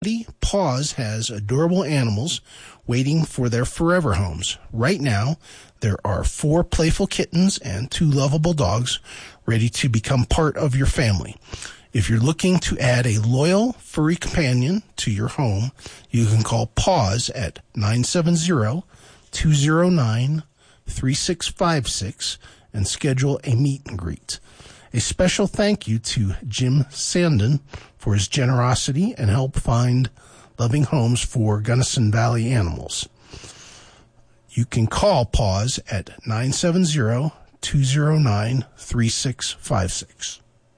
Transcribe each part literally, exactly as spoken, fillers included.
Paws has adorable animals waiting for their forever homes. Right now, there are four playful kittens and two lovable dogs ready to become part of your family. If you're looking to add a loyal, furry companion to your home, you can call Paws at nine seven zero, two zero nine, three six five six and schedule a meet and greet. A special thank you to Jim Sandin for his generosity and help find loving homes for Gunnison Valley animals. You can call Paws at nine seven zero, two zero nine, three six five six.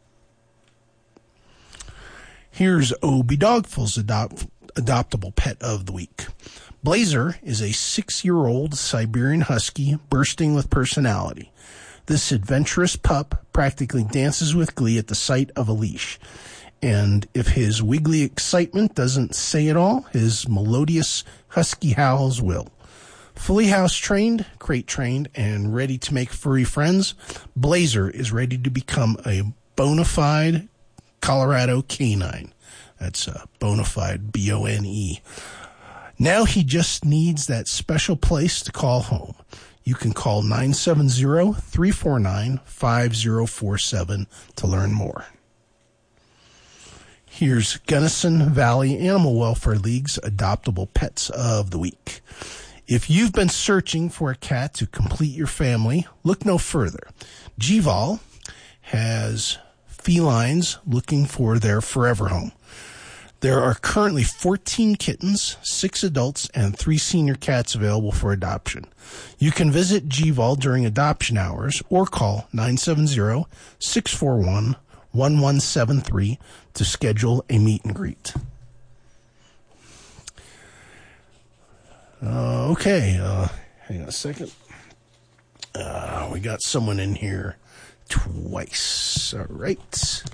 Here's Obie Dogful's adopt, adoptable pet of the week. Blazer is a six-year-old Siberian Husky bursting with personality. This adventurous pup practically dances with glee at the sight of a leash. And if his wiggly excitement doesn't say it all, his melodious husky howls will. Fully house-trained, crate-trained, and ready to make furry friends, Blazer is ready to become a bona fide Colorado canine. That's a bona fide, B O N E. Now he just needs that special place to call home. You can call nine seven zero, three four nine, five zero four seven to learn more. Here's Gunnison Valley Animal Welfare League's adoptable pets of the week. If you've been searching for a cat to complete your family, look no further. G-Vol has felines looking for their forever home. There are currently fourteen kittens, six adults, and three senior cats available for adoption. You can visit G-Vol during adoption hours or call nine seven zero, six four one, one one seven three to schedule a meet and greet. Uh, okay, uh, hang on a second. Uh, we got someone in here twice. All right.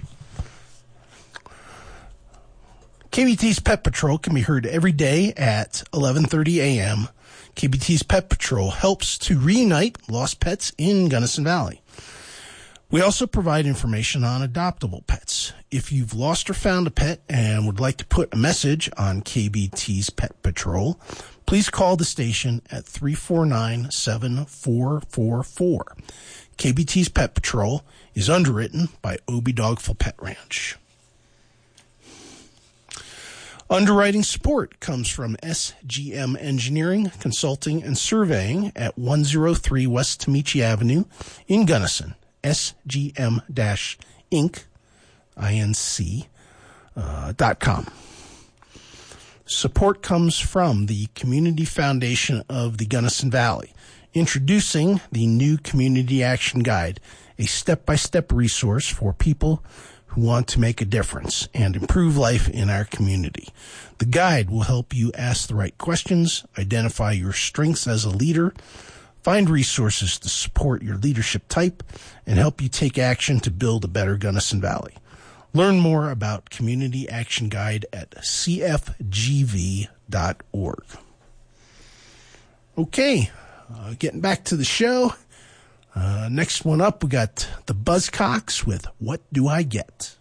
K B T's Pet Patrol can be heard every day at eleven thirty a.m. K B T's Pet Patrol helps to reunite lost pets in Gunnison Valley. We also provide information on adoptable pets. If you've lost or found a pet and would like to put a message on K B T's Pet Patrol, please call the station at three four nine, seven four four four. K B T's Pet Patrol is underwritten by Obie Dogful Pet Ranch. Underwriting support comes from S G M Engineering, Consulting, and Surveying at one oh three West Tamichi Avenue in Gunnison. S G M Inc, I N C, uh, dot com. Support comes from the Community Foundation of the Gunnison Valley, introducing the new Community Action Guide, a step-by-step resource for people who want to make a difference and improve life in our community. The guide will help you ask the right questions, identify your strengths as a leader, find resources to support your leadership type, and help you take action to build a better Gunnison Valley. Learn more about Community Action Guide at c f g v dot org. Okay, uh, getting back to the show. Uh, next one up, we got the Buzzcocks with What Do I Get?